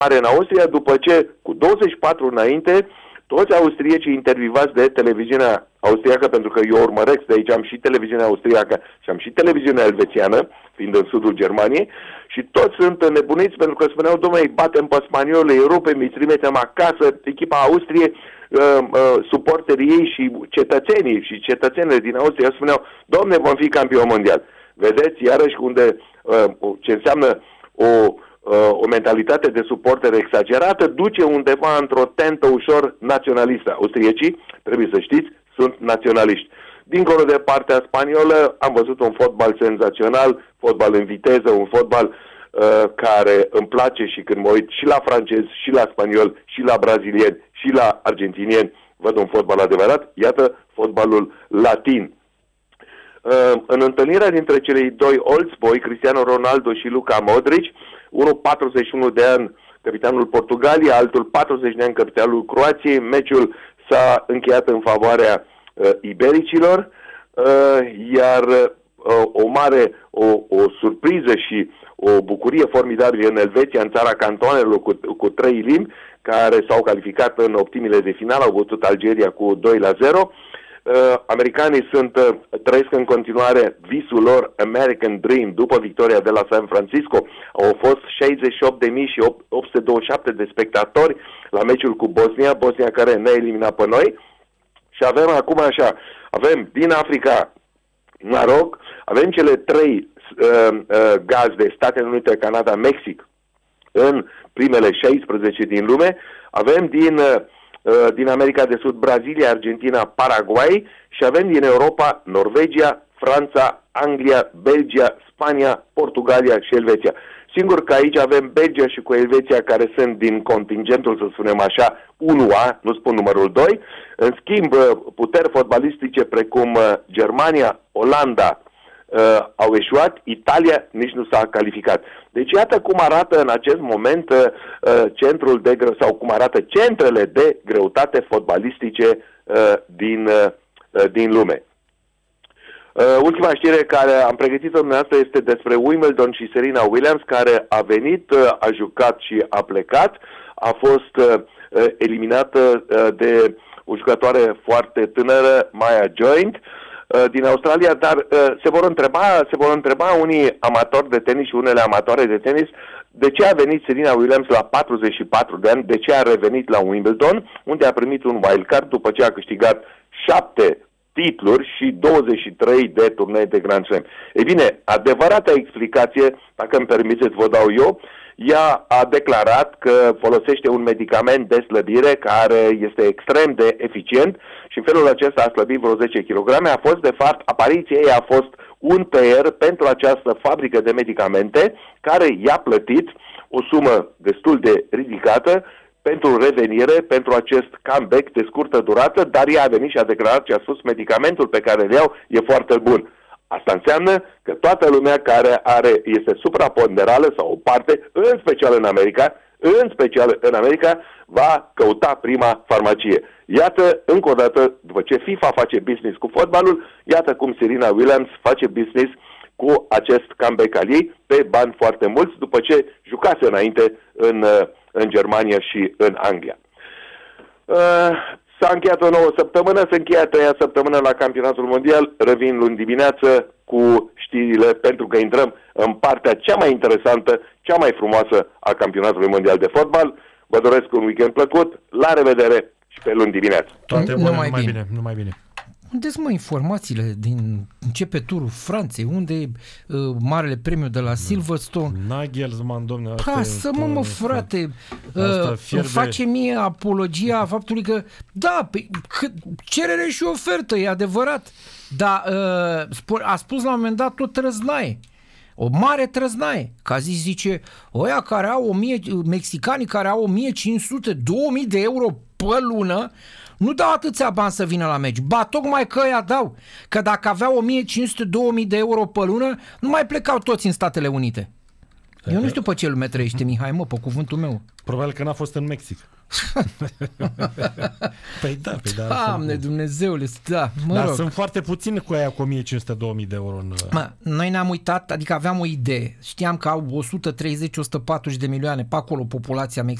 are în Austria, după ce cu 24 înainte toți austriecii intervievați de televiziunea austriacă, pentru că eu urmăresc de aici, am și televiziunea austriacă și am și televiziunea elvețiană, fiind în sudul Germaniei, și toți sunt nebuniți pentru că spuneau, dom'le, îi batem pe spanioli, îi rupem, îi trimitem acasă, echipa Austriei, suporterii ei și cetățenii și cetățenele din Austria spuneau, dom'le, vom fi campioni mondial. Vedeți, iarăși, unde ce înseamnă o mentalitate de suportere exagerată duce undeva într-o tentă ușor naționalistă. Austriecii, trebuie să știți, sunt naționaliști. Dincolo de partea spaniolă, am văzut un fotbal senzațional, fotbal în viteză, un fotbal care îmi place și când mă uit și la francezi, și la spanioli, și la brazilieni, și la argentinieni, văd un fotbal adevărat, iată fotbalul latin. În întâlnirea dintre cei doi old boy, Cristiano Ronaldo și Luka Modric, unul 41 de ani, capitanul Portugaliei, altul 40 de ani, capitanul Croației, meciul s-a încheiat în favoarea ibericilor, iar o surpriză și o bucurie formidabilă în Elveția, în țara cantoanelor cu 3 limbi, care s-au calificat în optimile de final, au bătut Algeria cu 2-0. Americanii trăiesc în continuare visul lor, American Dream, după victoria de la San Francisco. Au fost 68.000 și 827 de spectatori la meciul cu Bosnia care ne-a eliminat pe noi. Și avem acum așa, avem din Africa Maroc, avem cele 3 gazde, Statele Unite, Canada, Mexic, în primele 16 din lume. Avem din America de Sud, Brazilia, Argentina, Paraguay și avem din Europa, Norvegia, Franța, Anglia, Belgia, Spania, Portugalia și Elveția. Singur că aici avem Belgia și cu Elveția care sunt din contingentul, să spunem așa, 1A, nu spun numărul 2. În schimb, puteri fotbalistice precum Germania, Olanda au eșuat, Italia nici nu s-a calificat. Deci iată cum arată în acest moment cum arată centrele de greutate fotbalistice din lume. Ultima știre care am pregătit-o dumneavoastră este despre Wimbledon și Serena Williams, care a venit, a jucat și a plecat. A fost eliminată de o jucătoare foarte tânără, Maya Joint, din Australia, dar se vor întreba unii amatori de tenis și unele amatoare de tenis de ce a venit Serena Williams la 44 de ani, de ce a revenit la Wimbledon, unde a primit un wildcard după ce a câștigat 7 titluri și 23 de turnee de Grand Slam. Ei bine, adevărata explicație, dacă îmi permiteți, vă dau eu, ea a declarat că folosește un medicament de slăbire care este extrem de eficient și în felul acesta a slăbit vreo 10 kg. Apariția ei a fost un PR pentru această fabrică de medicamente care i-a plătit o sumă destul de ridicată pentru revenire, pentru acest comeback de scurtă durată, dar ea a venit și a declarat și a spus medicamentul pe care îl iau e foarte bun. Asta înseamnă că toată lumea care este supraponderală sau o parte, în special în America, va căuta prima farmacie. Iată, încă o dată, după ce FIFA face business cu fotbalul, iată cum Serena Williams face business cu acest comeback al ei pe bani foarte mulți, după ce jucase înainte în Germania și în Anglia. S-a încheiat o nouă săptămână, se încheie a 3-a săptămână la Campionatul Mondial. Revin luni dimineață cu știrile, pentru că intrăm în partea cea mai interesantă, cea mai frumoasă a Campionatului Mondial de Fotbal. Vă doresc un weekend plăcut, la revedere și pe luni dimineață. Toate bune, numai bine. Unde sunt informațiile începe turul Franței? Unde e marele premiu de la Silverstone? Nagelsmann, domnule. Mă, frate, îmi face mie apologia faptului că, da, cerere și ofertă, e adevărat, dar a spus la un moment dat o trăznaie. O mare trăznaie, că zice, ăia care au mexicanii care au 1500, 2000 de euro pe lună, nu dau atâția bani să vină la meci. Ba, tocmai că ăia dau. Că dacă aveau 1500-2000 de euro pe lună, nu mai plecau toți în Statele Unite. Eu nu știu pe ce lume trăiește, Mihai, mă, pe cuvântul meu. Probabil că n-a fost în Mexic. Păi da. Doamne, Dumnezeule, da, mă Dar rog. sunt foarte puțini cu aia cu 1.500-2.000 de euro. Noi ne-am uitat, adică aveam o idee. Știam că au 130-140 de milioane pe acolo populația